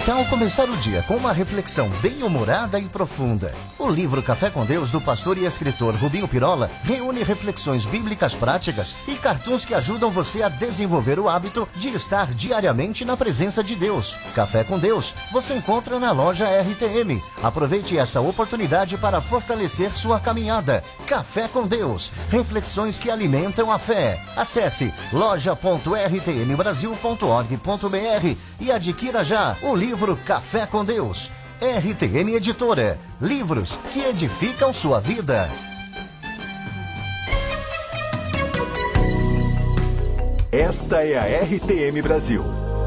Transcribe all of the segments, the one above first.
tal começar o dia com uma reflexão bem-humorada e profunda? O livro Café com Deus, do pastor e escritor Rubinho Pirola, reúne reflexões bíblicas práticas e cartoons que ajudam você a desenvolver o hábito de estar diariamente na presença de Deus. Café com Deus você encontra na loja RTM. Aproveite essa oportunidade para fortalecer sua caminhada. Café com Deus, reflexões que alimentam a fé. Acesse loja.rtmbrasil.org.br e adquira já o livro Café com Deus. RTM Editora. Livros que edificam sua vida. Esta é a RTM Brasil.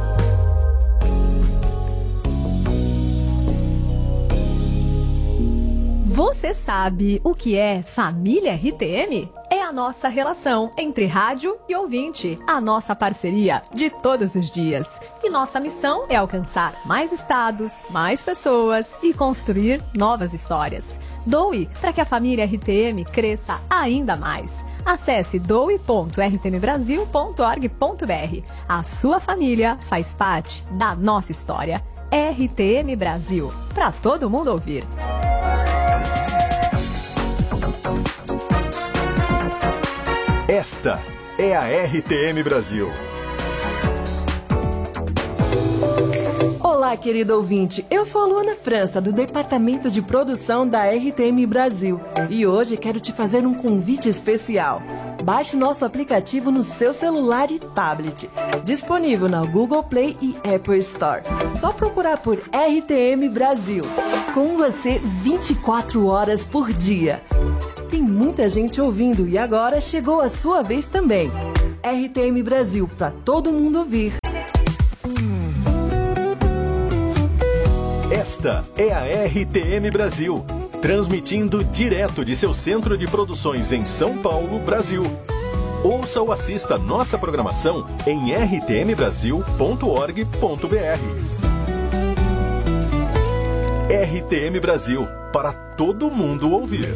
Você sabe o que é família RTM? É a nossa relação entre rádio e ouvinte, a nossa parceria de todos os dias. E nossa missão é alcançar mais estados, mais pessoas e construir novas histórias. Doe para que a família RTM cresça ainda mais. Acesse doe.rtmbrasil.org.br. A sua família faz parte da nossa história. RTM Brasil, para todo mundo ouvir. Esta é a RTM Brasil. Olá, querido ouvinte. Eu sou a Luana França, do Departamento de Produção da RTM Brasil. E hoje quero te fazer um convite especial. Baixe nosso aplicativo no seu celular e tablet. Disponível na Google Play e Apple Store. Só procurar por RTM Brasil. Com você 24 horas por dia. Tem muita gente ouvindo e agora chegou a sua vez também. RTM Brasil, para todo mundo ouvir. Esta é a RTM Brasil, transmitindo direto de seu centro de produções em São Paulo, Brasil. Ouça ou assista nossa programação em rtmbrasil.org.br. RTM Brasil, para todo mundo ouvir.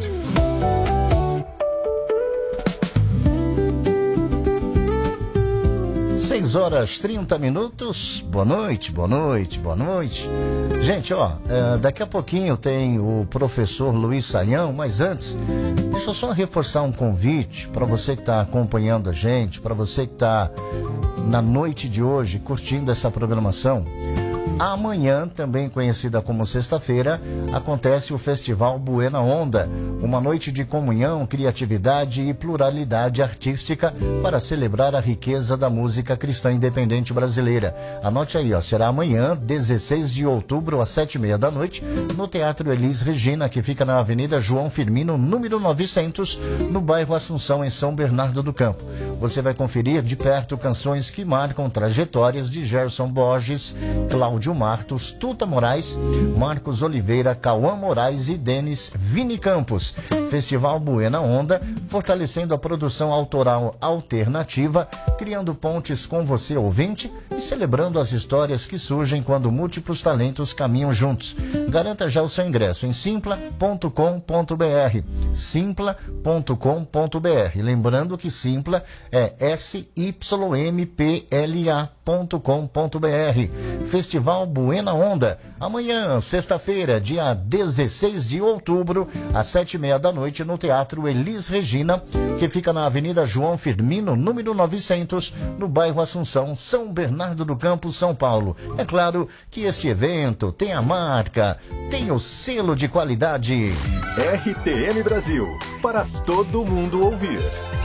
6h30. Boa noite, boa noite, boa noite. Gente, daqui a pouquinho tem o professor Luiz Saião, mas antes, deixa eu só reforçar um convite para você que está acompanhando a gente, para você que está na noite de hoje curtindo essa programação. Amanhã, também conhecida como sexta-feira, acontece o Festival Buena Onda, uma noite de comunhão, criatividade e pluralidade artística para celebrar a riqueza da música cristã independente brasileira. Anote aí, será amanhã, 16 de outubro, às 19h30, no Teatro Elis Regina, que fica na Avenida João Firmino, número 900, no bairro Assunção, em São Bernardo do Campo. Você vai conferir de perto canções que marcam trajetórias de Gerson Borges, Cláudio Martos, Tuta Moraes, Marcos Oliveira, Cauã Moraes e Denis Vini Campos. Festival Buena Onda, fortalecendo a produção autoral alternativa, criando pontes com você, ouvinte, e celebrando as histórias que surgem quando múltiplos talentos caminham juntos. Garanta já o seu ingresso em simpla.com.br. Simpla.com.br. Lembrando que Simpla é sympla.com.br. Festival Buena Onda, amanhã, sexta-feira, dia 16 de outubro, às 19h30, no Teatro Elis Regina, que fica na Avenida João Firmino, número 900, no bairro Assunção, São Bernardo do Campo, São Paulo. É claro que este evento tem a marca, tem o selo de qualidade. RTM Brasil, para todo mundo ouvir.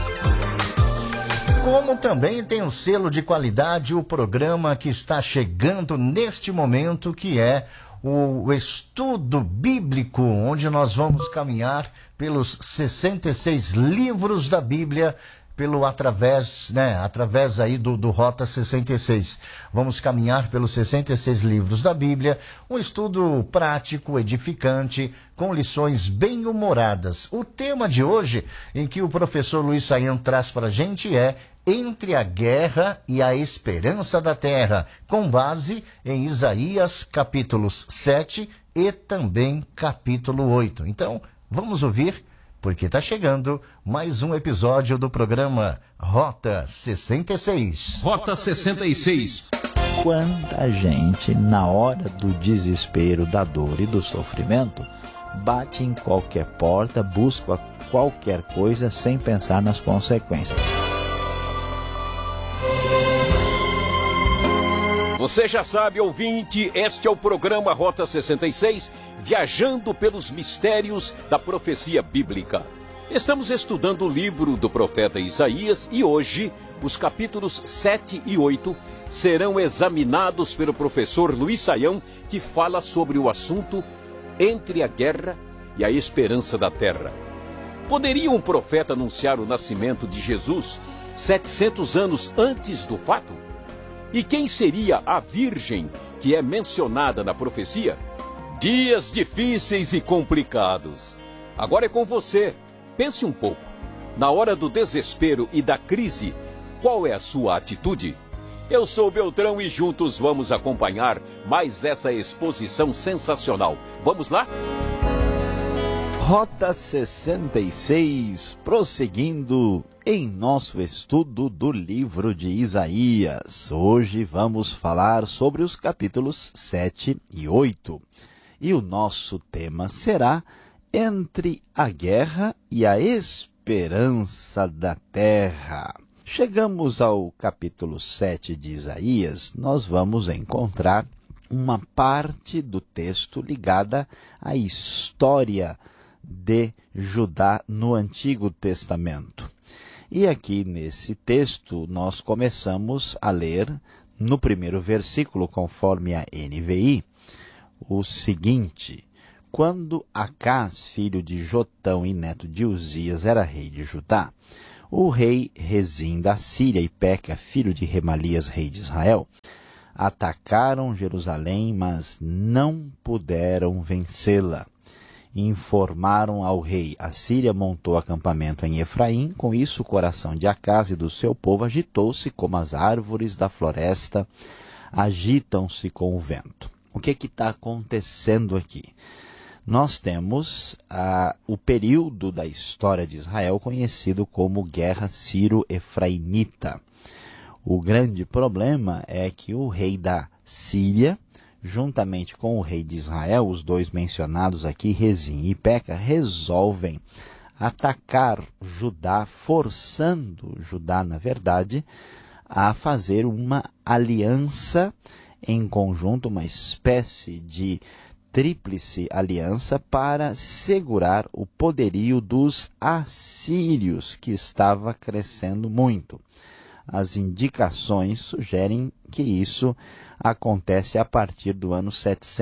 Como também tem o selo de qualidade o programa que está chegando neste momento, que é o estudo bíblico, onde nós vamos caminhar pelos 66 livros da Bíblia, através aí do Rota 66. Vamos caminhar pelos 66 livros da Bíblia, um estudo prático, edificante, com lições bem-humoradas. O tema de hoje, em que o professor Luiz Saião traz para a gente, é Entre a Guerra e a Esperança da Terra, com base em Isaías capítulos 7 e também capítulo 8. Então, vamos ouvir, porque está chegando mais um episódio do programa Rota 66. Rota 66. Quanta gente, na hora do desespero, da dor e do sofrimento, bate em qualquer porta, busca qualquer coisa sem pensar nas consequências. Você já sabe, ouvinte, este é o programa Rota 66, viajando pelos mistérios da profecia bíblica. Estamos estudando o livro do profeta Isaías e hoje os capítulos 7 e 8 serão examinados pelo professor Luiz Saião, que fala sobre o assunto entre a guerra e a esperança da terra. Poderia um profeta anunciar o nascimento de Jesus 700 anos antes do fato? E quem seria a virgem que é mencionada na profecia? Dias difíceis e complicados. Agora é com você. Pense um pouco. Na hora do desespero e da crise, qual é a sua atitude? Eu sou Beltrão e juntos vamos acompanhar mais essa exposição sensacional. Vamos lá? Rota 66, prosseguindo em nosso estudo do livro de Isaías. Hoje vamos falar sobre os capítulos 7 e 8. E o nosso tema será entre a guerra e a esperança da terra. Chegamos ao capítulo 7 de Isaías, nós vamos encontrar uma parte do texto ligada à história de Judá no Antigo Testamento. E aqui nesse texto nós começamos a ler no primeiro versículo, conforme a NVI, o seguinte: quando Acás, filho de Jotão e neto de Uzias, era rei de Judá, o rei Rezim da Síria e Peca, filho de Remalias, rei de Israel, atacaram Jerusalém, mas não puderam vencê-la. Informaram ao rei: a Síria montou acampamento em Efraim. Com isso, o coração de Acás e do seu povo agitou-se como as árvores da floresta agitam-se com o vento. O que está acontecendo aqui? Nós temos o período da história de Israel conhecido como Guerra Sírio-Efraimita. O grande problema é que o rei da Síria, juntamente com o rei de Israel, os dois mencionados aqui, Rezim e Peca, resolvem atacar Judá, forçando Judá, na verdade, a fazer uma aliança em conjunto, uma espécie de tríplice aliança para segurar o poderio dos assírios, que estava crescendo muito. As indicações sugerem que isso acontece a partir do ano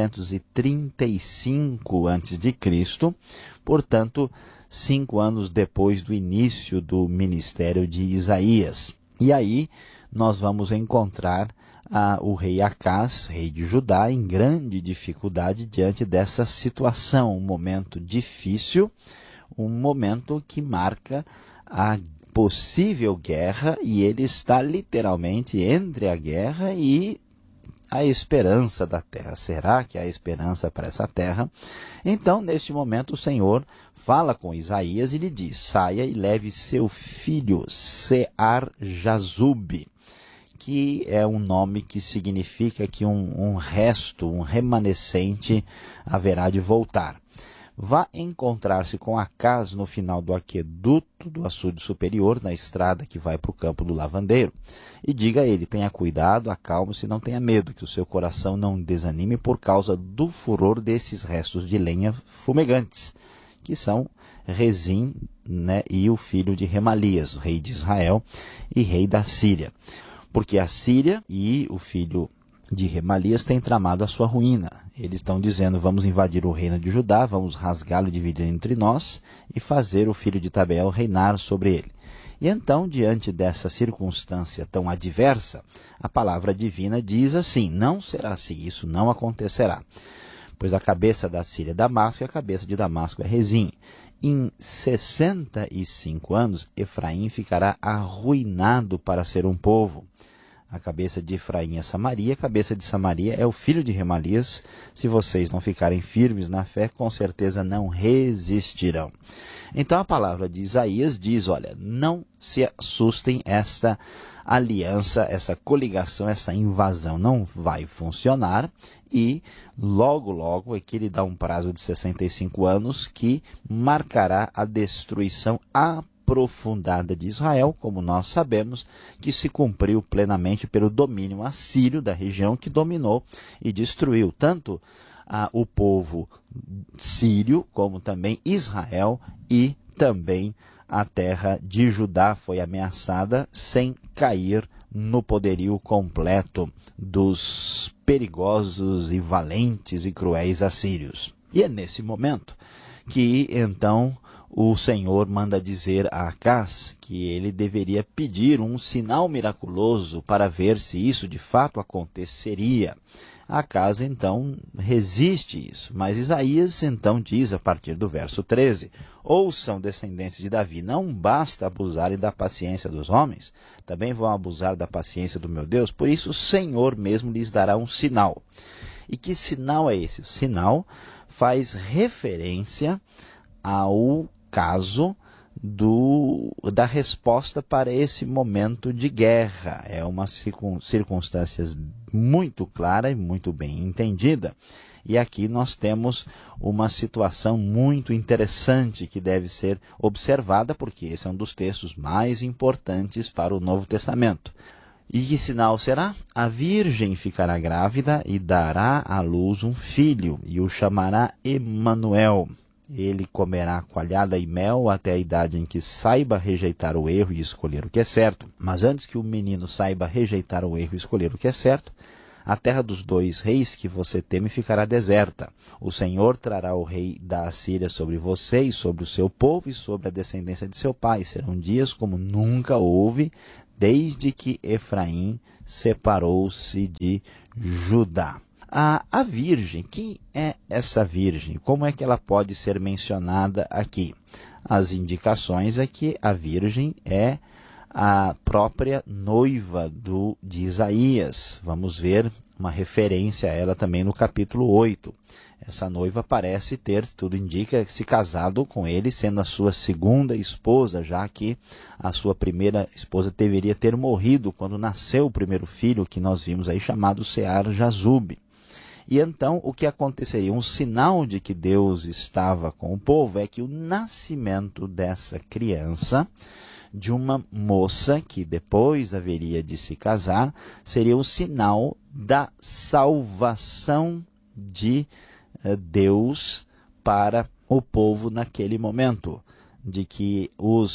735 a.C., portanto, 5 anos depois do início do ministério de Isaías. E aí nós vamos encontrar o rei Acás, rei de Judá, em grande dificuldade diante dessa situação, um momento difícil, um momento que marca a possível guerra, e ele está literalmente entre a guerra e a esperança da terra. Será que há esperança para essa terra? Então, neste momento, o Senhor fala com Isaías e lhe diz: saia e leve seu filho Sear-Jazub, que é um nome que significa que um resto, um remanescente haverá de voltar. Vá encontrar-se com Acás no final do aqueduto do açude superior, na estrada que vai para o campo do lavandeiro, e diga a ele: tenha cuidado, acalme-se, não tenha medo, que o seu coração não desanime por causa do furor desses restos de lenha fumegantes, que são Rezim, e o filho de Remalias, o rei de Israel e rei da Síria. Porque a Síria e o filho de Remalias têm tramado a sua ruína. Eles estão dizendo: vamos invadir o reino de Judá, vamos rasgá-lo e dividir entre nós e fazer o filho de Tabeel reinar sobre ele. E então, diante dessa circunstância tão adversa, a palavra divina diz assim: não será assim, isso não acontecerá. Pois a cabeça da Síria é Damasco e a cabeça de Damasco é Rezim. Em 65 anos, Efraim ficará arruinado para ser um povo. A cabeça de Efraim é Samaria, a cabeça de Samaria é o filho de Remalias. Se vocês não ficarem firmes na fé, com certeza não resistirão. Então a palavra de Isaías diz: olha, não se assustem, esta aliança, essa coligação, essa invasão não vai funcionar e logo, logo, aqui ele dá um prazo de 65 anos que marcará a destruição aprofundada de Israel, como nós sabemos, que se cumpriu plenamente pelo domínio assírio da região, que dominou e destruiu tanto o povo sírio, como também Israel, e também a terra de Judá foi ameaçada sem cair no poderio completo dos perigosos e valentes e cruéis assírios. E é nesse momento que então o Senhor manda dizer a Acás que ele deveria pedir um sinal miraculoso para ver se isso de fato aconteceria. Acás então resiste isso, mas Isaías então diz a partir do verso 13: ouçam, descendentes de Davi, não basta abusarem da paciência dos homens, também vão abusar da paciência do meu Deus, por isso o Senhor mesmo lhes dará um sinal. E que sinal é esse? O sinal faz referência ao caso da resposta para esse momento de guerra. É uma circunstância muito clara e muito bem entendida. E aqui nós temos uma situação muito interessante que deve ser observada, porque esse é um dos textos mais importantes para o Novo Testamento. E que sinal será? A virgem ficará grávida e dará à luz um filho, e o chamará Emanuel. Ele comerá coalhada e mel até a idade em que saiba rejeitar o erro e escolher o que é certo. Mas antes que o menino saiba rejeitar o erro e escolher o que é certo, a terra dos 2 reis que você teme ficará deserta. O Senhor trará o rei da Assíria sobre você e sobre o seu povo e sobre a descendência de seu pai. Serão dias como nunca houve, desde que Efraim separou-se de Judá. A virgem, quem é essa virgem? Como é que ela pode ser mencionada aqui? As indicações é que a virgem é a própria noiva de Isaías. Vamos ver uma referência a ela também no capítulo 8. Essa noiva parece ter, tudo indica, se casado com ele, sendo a sua segunda esposa, já que a sua primeira esposa deveria ter morrido quando nasceu o primeiro filho, que nós vimos aí, chamado Sear-Jazube. E então o que aconteceria? Um sinal de que Deus estava com o povo é que o nascimento dessa criança, de uma moça que depois haveria de se casar, seria o sinal da salvação de Deus para o povo naquele momento, de que os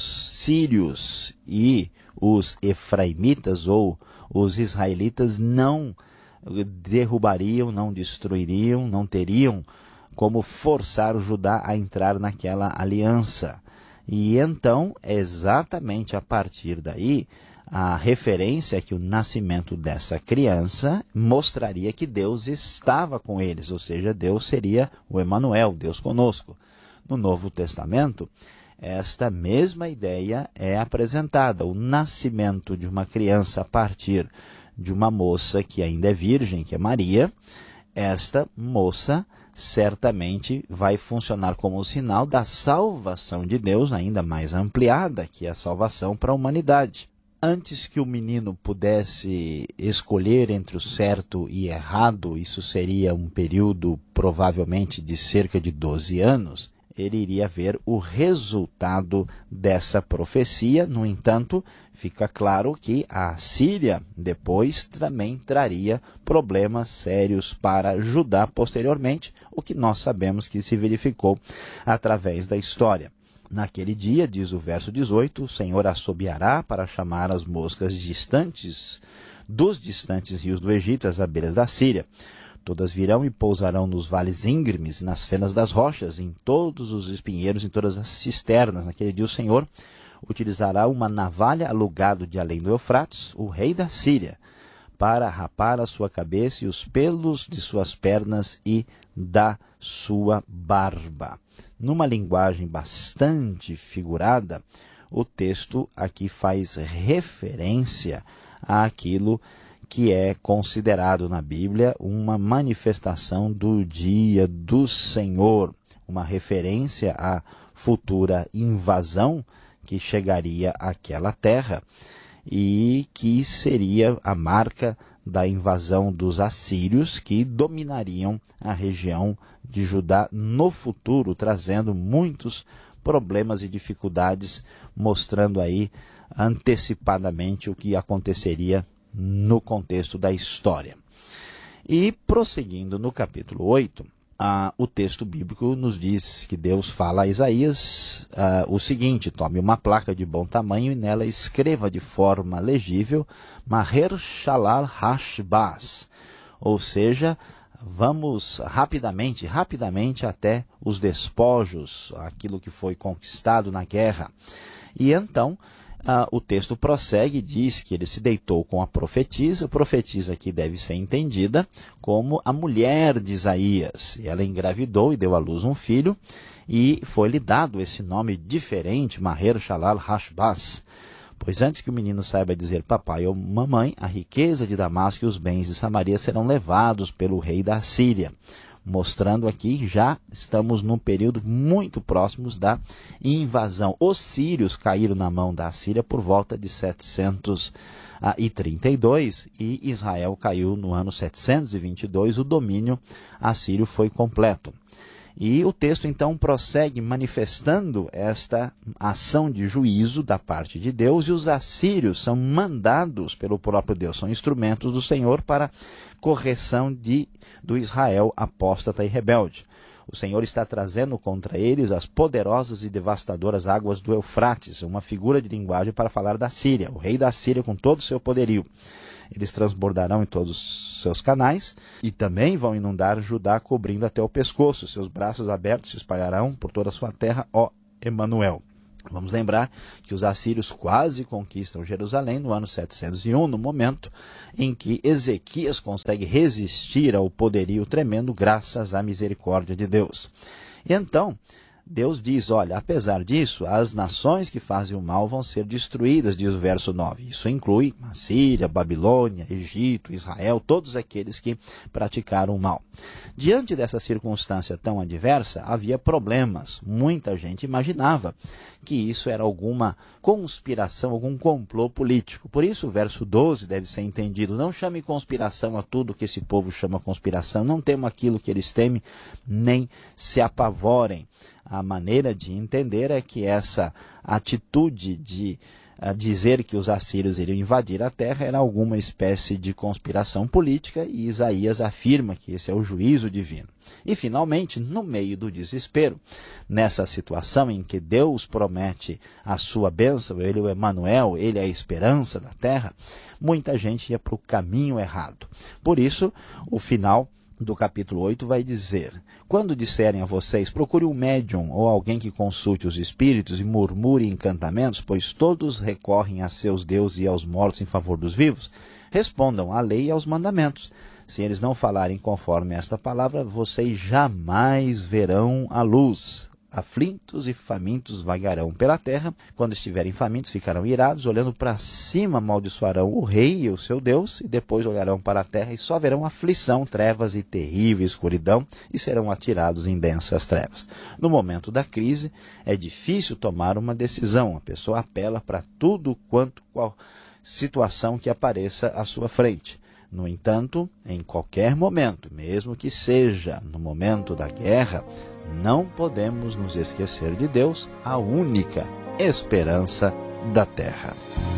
sírios e os efraimitas ou os israelitas não derrubariam, não destruiriam, não teriam como forçar o Judá a entrar naquela aliança. E então, exatamente a partir daí, a referência é que o nascimento dessa criança mostraria que Deus estava com eles, ou seja, Deus seria o Emanuel, Deus conosco. No Novo Testamento, esta mesma ideia é apresentada, o nascimento de uma criança a partir de uma moça que ainda é virgem, que é Maria. Esta moça certamente vai funcionar como um sinal da salvação de Deus, ainda mais ampliada, que é a salvação para a humanidade. Antes que o menino pudesse escolher entre o certo e errado, isso seria um período provavelmente de cerca de 12 anos, ele iria ver o resultado dessa profecia. No entanto, fica claro que a Síria depois também traria problemas sérios para Judá posteriormente, o que nós sabemos que se verificou através da história. Naquele dia, diz o verso 18, o Senhor assobiará para chamar as moscas distantes dos distantes rios do Egito, às abelhas da Síria. Todas virão e pousarão nos vales íngremes, nas fenas das rochas, em todos os espinheiros, em todas as cisternas. Naquele dia o Senhor utilizará uma navalha alugada de além do Eufrates, o rei da Síria, para rapar a sua cabeça e os pelos de suas pernas e da sua barba. Numa linguagem bastante figurada, o texto aqui faz referência àquilo que é considerado na Bíblia uma manifestação do dia do Senhor, uma referência à futura invasão que chegaria àquela terra. e que seria a marca da invasão dos assírios, que dominariam a região de Judá no futuro, trazendo muitos problemas e dificuldades, mostrando aí antecipadamente o que aconteceria no contexto da história. E prosseguindo no capítulo 8, o texto bíblico nos diz que Deus fala a Isaías o seguinte: tome uma placa de bom tamanho e nela escreva de forma legível Maher Shalal Hashbaz, ou seja, vamos rapidamente até os despojos, aquilo que foi conquistado na guerra. E então o texto prossegue e diz que ele se deitou com a profetisa. A profetisa aqui deve ser entendida como a mulher de Isaías. E ela engravidou e deu à luz um filho, e foi-lhe dado esse nome diferente, Maher Shalal Hashbaz. Pois antes que o menino saiba dizer papai ou mamãe, a riqueza de Damasco e os bens de Samaria serão levados pelo rei da Síria. Mostrando aqui, já estamos num período muito próximo da invasão. Os sírios caíram na mão da Síria por volta de 732 e Israel caiu no ano 722, o domínio assírio foi completo. E o texto então prossegue manifestando esta ação de juízo da parte de Deus, e os assírios são mandados pelo próprio Deus, são instrumentos do Senhor para correção do Israel apóstata e rebelde. O Senhor está trazendo contra eles as poderosas e devastadoras águas do Eufrates, uma figura de linguagem para falar da Síria, o rei da Síria com todo o seu poderio. Eles transbordarão em todos os seus canais e também vão inundar Judá, cobrindo até o pescoço. Seus braços abertos se espalharão por toda a sua terra, ó Emanuel. Vamos lembrar que os assírios quase conquistam Jerusalém no ano 701, no momento em que Ezequias consegue resistir ao poderio tremendo graças à misericórdia de Deus. E então Deus diz, olha, apesar disso, as nações que fazem o mal vão ser destruídas, diz o verso 9. Isso inclui a Síria, Babilônia, Egito, Israel, todos aqueles que praticaram o mal. Diante dessa circunstância tão adversa, havia problemas. Muita gente imaginava que isso era alguma conspiração, algum complô político. Por isso o verso 12 deve ser entendido. Não chame conspiração a tudo que esse povo chama conspiração. Não temam aquilo que eles temem, nem se apavorem. A maneira de entender é que essa atitude de dizer que os assírios iriam invadir a terra era alguma espécie de conspiração política, e Isaías afirma que esse é o juízo divino. E finalmente, no meio do desespero, nessa situação em que Deus promete a sua bênção, ele é o Emanuel, ele é a esperança da terra, muita gente ia para o caminho errado. Por isso, o final do capítulo 8 vai dizer: quando disserem a vocês, procure um médium ou alguém que consulte os espíritos e murmure encantamentos, pois todos recorrem a seus deuses e aos mortos em favor dos vivos, respondam à lei e aos mandamentos. Se eles não falarem conforme esta palavra, vocês jamais verão a luz. Aflitos e famintos vagarão pela terra. Quando estiverem famintos, ficarão irados, olhando para cima, amaldiçoarão o rei e o seu Deus, e depois olharão para a terra e só verão aflição, trevas e terrível escuridão, e serão atirados em densas trevas. No momento da crise, é difícil tomar uma decisão. A pessoa apela para tudo qual situação que apareça à sua frente. No entanto, em qualquer momento, mesmo que seja no momento da guerra, não podemos nos esquecer de Deus, a única esperança da terra.